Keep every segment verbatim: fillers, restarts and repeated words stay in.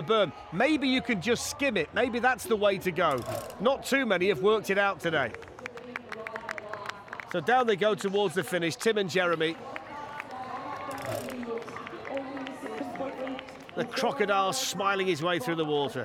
berm. Maybe you can just skim it. Maybe that's the way to go. Not too many have worked it out today. So down they go towards the finish, Tim and Jeremy. The crocodile smiling his way through the water.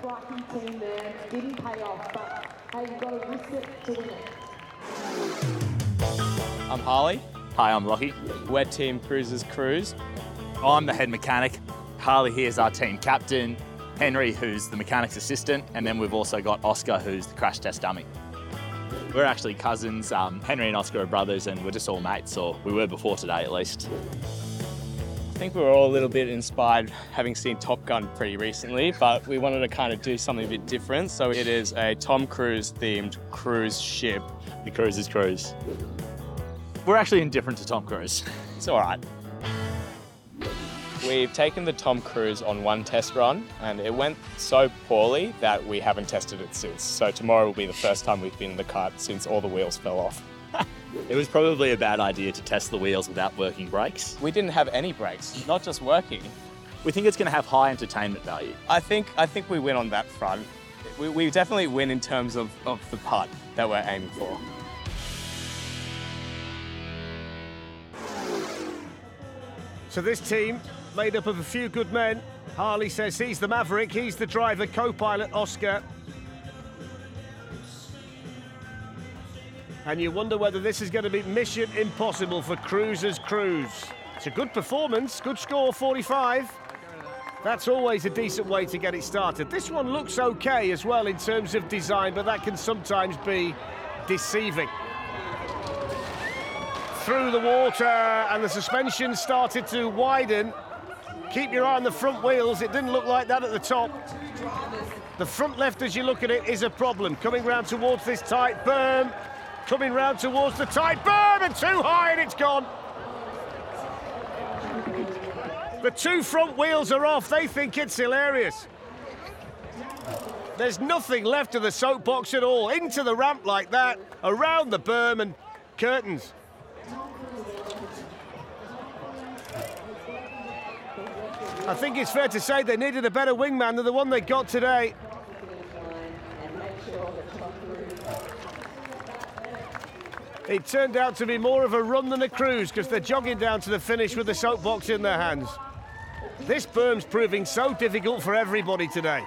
I'm Harley. Hi, I'm Lockie. We're Team Cruisers Cruise. I'm the head mechanic. Harley here is our team captain. Henry, who's the mechanic's assistant, and then we've also got Oscar, who's the crash test dummy. We're actually cousins. Um, Henry and Oscar are brothers, and we're just all mates, or we were before today at least. I think we were all a little bit inspired having seen Top Gun pretty recently, but we wanted to kind of do something a bit different. So it is a Tom Cruise themed cruise ship. The Cruisers Cruise. We're actually indifferent to Tom Cruise. It's all right. We've taken the Tom Cruise on one test run, and it went so poorly that we haven't tested it since. So tomorrow will be the first time we've been in the kart since all the wheels fell off. It was probably a bad idea to test the wheels without working brakes. We didn't have any brakes, not just working. We think it's going to have high entertainment value. I think I think we win on that front. We, we definitely win in terms of, of the putt that we're aiming for. So this team, made up of a few good men. Harley says he's the maverick, he's the driver, co-pilot Oscar. And you wonder whether this is going to be mission impossible for Cruisers Cruise. It's a good performance, good score, forty-five. That's always a decent way to get it started. This one looks okay as well in terms of design, but that can sometimes be deceiving. Through the water, and the suspension started to widen. Keep your eye on the front wheels. It didn't look like that at the top. The front left, as you look at it, is a problem. Coming round towards this tight berm. Coming round towards the tight berm, and too high, and it's gone. The two front wheels are off. They think it's hilarious. There's nothing left of the soapbox at all. Into the ramp like that, around the berm, and curtains. I think it's fair to say they needed a better wingman than the one they got today. It turned out to be more of a run than a cruise because they're jogging down to the finish with the soapbox in their hands. This berm's proving so difficult for everybody today.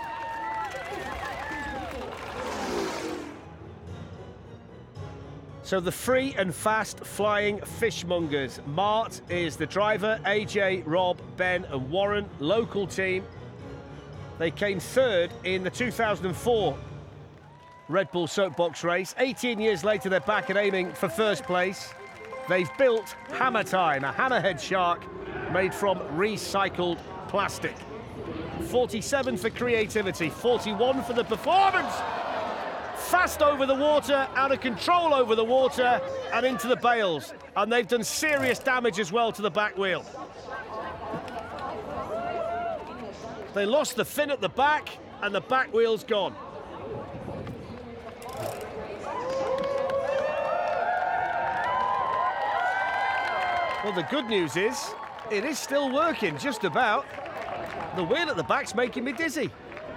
So the free and fast flying fishmongers. Mart is the driver, A J, Rob, Ben and Warren, local team. They came third in the two thousand four Red Bull Soapbox race. eighteen years later, they're back and aiming for first place. They've built Hammer Time, a hammerhead shark made from recycled plastic. forty-seven for creativity, forty-one for the performance. Fast over the water, out of control over the water, and into the bales. And they've done serious damage as well to the back wheel. They lost the fin at the back, and the back wheel's gone. Well, the good news is, it is still working, just about. The wheel at the back's making me dizzy.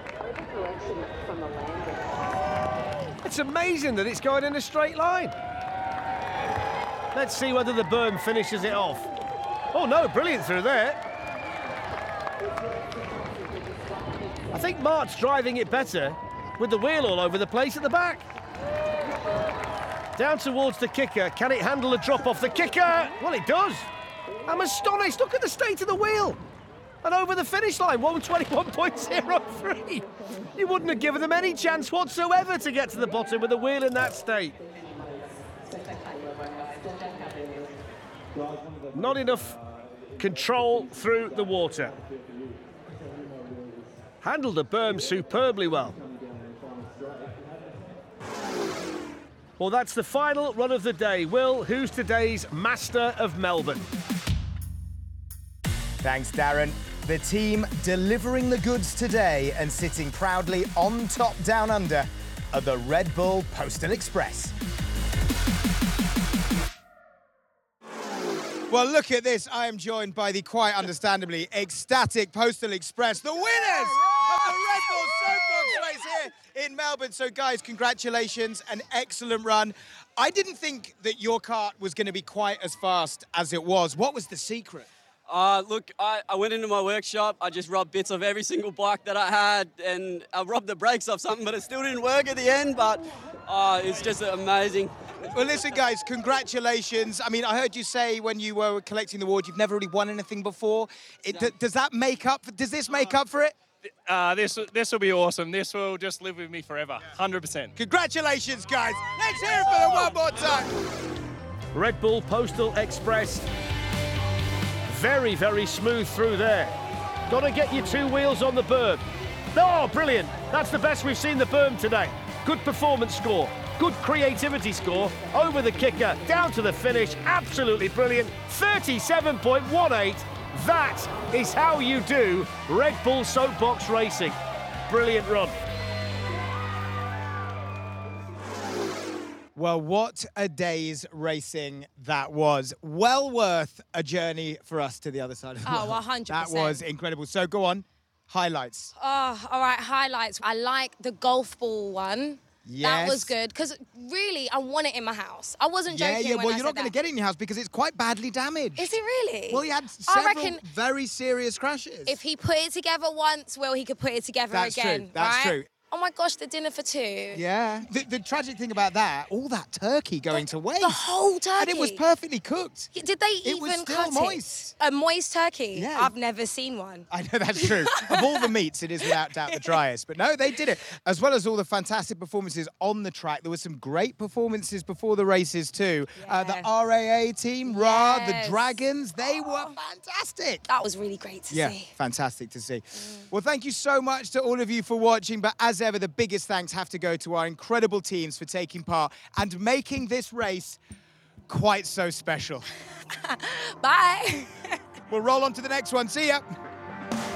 It's amazing that it's going in a straight line. Let's see whether the berm finishes it off. Oh no, brilliant through there. I think Mart's driving it better with the wheel all over the place at the back. Down towards the kicker. Can it handle a drop off the kicker? Well, it does. I'm astonished. Look at the state of the wheel. And over the finish line, one twenty-one point oh three. You wouldn't have given them any chance whatsoever to get to the bottom with the wheel in that state. Not enough control through the water. Handled the berm superbly well. Well, that's the final run of the day. Will, who's today's Master of Melbourne? Thanks, Darren. The team delivering the goods today and sitting proudly on top down under are the Red Bull Postal Express. Well, look at this. I am joined by the quite understandably ecstatic Postal Express, the winners of in Melbourne. So, guys, congratulations, an excellent run. I didn't think that your kart was going to be quite as fast as it was. What was the secret? Uh, look, I, I went into my workshop, I just rubbed bits of every single bike that I had, and I rubbed the brakes off something, but it still didn't work at the end, but uh, it's just amazing. Well, listen, guys, congratulations. I mean, I heard you say when you were collecting the award, you've never really won anything before. It, No. d- does that make up, does this make up for it? Uh, this this will be awesome. This will just live with me forever, one hundred percent. Congratulations, guys. Let's hear it for them one more time. Red Bull Postal Express. Very, very smooth through there. Got to get your two wheels on the berm. Oh, brilliant. That's the best we've seen the berm today. Good performance score. Good creativity score. Over the kicker, down to the finish. Absolutely brilliant. thirty-seven point one eight. That is how you do Red Bull Soapbox Racing. Brilliant run. Well, what a day's racing that was. Well worth a journey for us to the other side of the Oh, world. one hundred percent. That was incredible. So go on, highlights. Oh, all right, highlights. I like the golf ball one. That was Yes. good, because really, I want it in my house. I wasn't Yeah, joking yeah, when well, I you're said not going to that. get it in your house because it's quite badly damaged. Is it really? Well, he had I several reckon very serious crashes. if he put it together once, well, he could put it together That's true, again, that's right? true. Oh my gosh, the dinner for two. Yeah. The, the tragic thing about that, all that turkey going to waste. The whole turkey. And it was perfectly cooked. Did they It even was still cut moist. it? A moist turkey? Yeah. I've never seen one. I know that's true. Of all the meats, it is without doubt the driest. But no, they did it. As well as all the fantastic performances on the track, there were some great performances before the races too. Uh, the Yeah. R A A team, Ra, the Yes. Dragons, they were fantastic. That was really great to Yeah, see. fantastic to see. Well, thank you so much to all of you for watching. But as ever, the biggest thanks have to go to our incredible teams for taking part and making this race quite so special. Bye. We'll roll on to the next one. See ya.